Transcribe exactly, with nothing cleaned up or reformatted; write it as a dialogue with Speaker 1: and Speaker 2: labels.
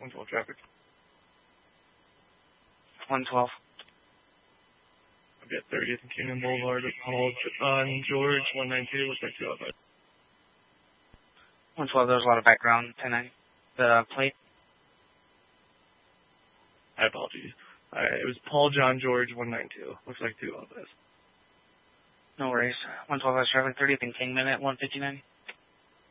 Speaker 1: one twelve traffic.
Speaker 2: one twelve.
Speaker 1: I'll be at thirtieth and Kingdom Boulevard with Paul John George, one nine two. Looks like two outside.
Speaker 2: one twelve, there's a lot of background. ten nine. The plate?
Speaker 1: I apologize. Uh, it was Paul John George, one nine two. Looks like two outside.
Speaker 2: No worries. one twelve, I was traveling thirtieth and Kingman at one fifty-nine.